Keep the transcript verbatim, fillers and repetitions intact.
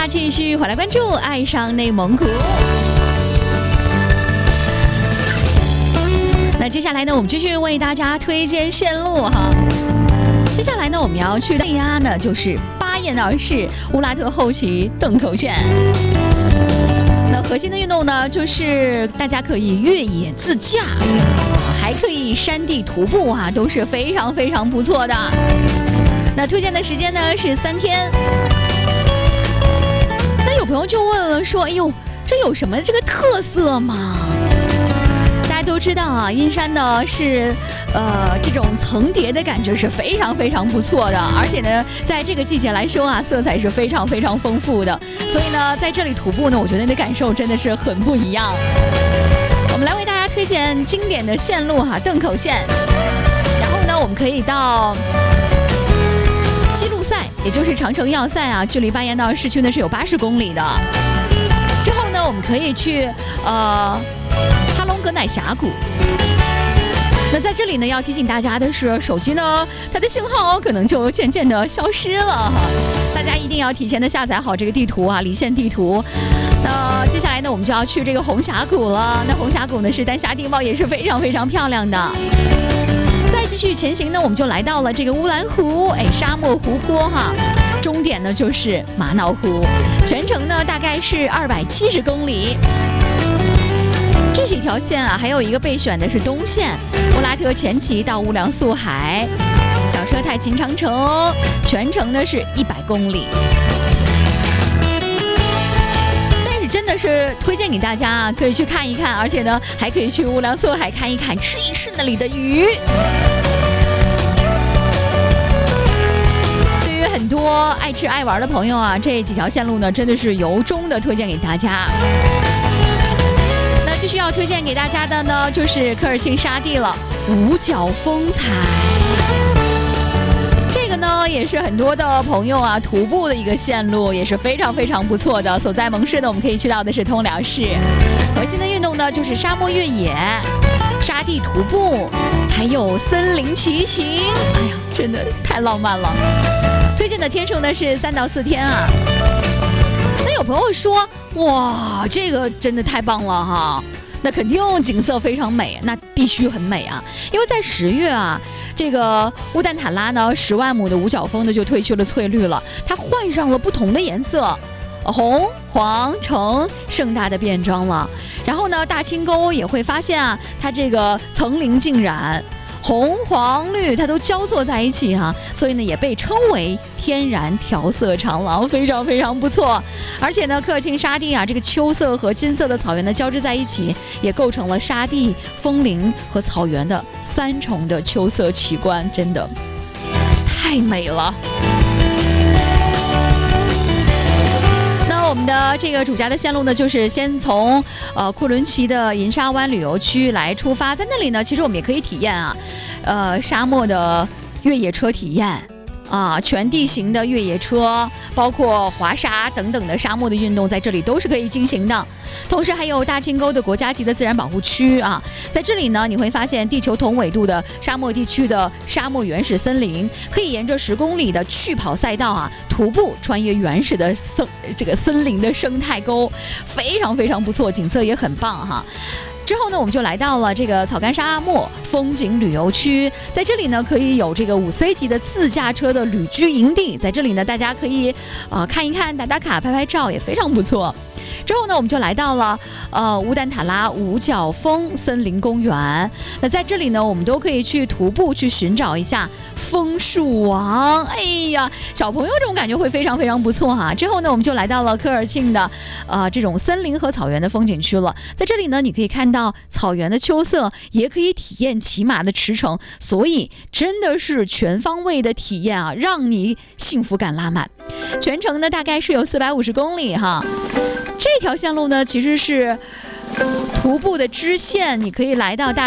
家继续回来关注爱上内蒙古。那接下来呢，我们继续为大家推荐线路哈。接下来呢，我们要去的内压呢，就是巴彦淖尔市乌拉特后旗邓口县。那核心的运动呢，就是大家可以越野自驾，还可以山地徒步啊，都是非常非常不错的。那推荐的时间呢是三天。那有朋友就问了说，哎呦，这有什么这个特色吗？大家都知道啊，阴山呢是呃这种层叠的感觉是非常非常不错的，而且呢在这个季节来说啊，色彩是非常非常丰富的，所以呢在这里徒步呢，我觉得你的感受真的是很不一样。我们来为大家推荐经典的线路哈，邓口线，然后呢我们可以到基路赛，也就是长城要塞啊，距离巴彦淖尔市区呢是有八十公里的。之后呢我们可以去呃哈隆格乃峡谷。那在这里呢，要提醒大家的是，手机呢，它的信号可能就渐渐的消失了哈，大家一定要提前的下载好这个地图啊，离线地图。那接下来呢，我们就要去这个红峡谷了。那红峡谷呢是丹霞地貌，也是非常非常漂亮的。再继续前行呢，我们就来到了这个乌兰湖，哎，沙漠湖泊哈。终点呢就是玛瑙湖，全程呢大概是二百七十公里。这是一条线啊，还有一个备选的是东线，乌拉特前旗到乌梁素海，小车太秦长城，全程呢是一百公里。但是真的是推荐给大家可以去看一看，而且呢还可以去乌梁素海看一看，吃一吃那里的鱼。对于很多爱吃爱玩的朋友啊，这几条线路呢真的是由衷的推荐给大家。继续要推荐给大家的呢，就是科尔沁沙地了，五角风采。这个呢，也是很多的朋友啊徒步的一个线路，也是非常非常不错的。所在盟市呢，我们可以去到的是通辽市。核心的运动呢，就是沙漠越野、沙地徒步，还有森林骑行。哎呀，真的太浪漫了！推荐的天数呢是三到四天啊。那有朋友说，哇，这个真的太棒了哈！那肯定景色非常美，那必须很美啊！因为在十月啊，这个乌丹塔拉呢，十万亩的五角枫呢就褪去了翠绿了，它换上了不同的颜色，红、黄、橙，盛大的变装了。然后呢，大清沟也会发现啊，它这个层林尽染。红黄绿它都交错在一起哈、啊，所以呢也被称为天然调色长廊，非常非常不错。而且呢，科尔沁沙地啊，这个秋色和金色的草原的交织在一起，也构成了沙地、枫林和草原的三重的秋色奇观，真的太美了。我们的这个主家的线路呢，就是先从呃库伦旗的银沙湾旅游区来出发，在那里呢，其实我们也可以体验啊，呃沙漠的越野车体验啊，全地形的越野车，包括滑沙等等的沙漠的运动，在这里都是可以进行的。同时还有大清沟的国家级的自然保护区啊，在这里呢，你会发现地球同纬度的沙漠地区的沙漠原始森林，可以沿着十公里的趣跑赛道啊，徒步穿越原始的森这个森林的生态沟，非常非常不错，景色也很棒哈。之后呢，我们就来到了这个草干沙漠风景旅游区，在这里呢，可以有这个五 C 级的自驾车的旅居营地，在这里呢，大家可以啊、呃、看一看、打打卡、拍拍照，也非常不错。之后呢，我们就来到了呃乌丹塔拉五角枫森林公园。那在这里呢，我们都可以去徒步去寻找一下枫树王。哎呀，小朋友这种感觉会非常非常不错哈。之后呢，我们就来到了科尔沁的呃这种森林和草原的风景区了。在这里呢，你可以看到草原的秋色，也可以体验骑马的驰骋，所以真的是全方位的体验啊，让你幸福感拉满。全程呢大概是有四百五十公里哈。这条线路呢，其实是徒步的支线，你可以来到大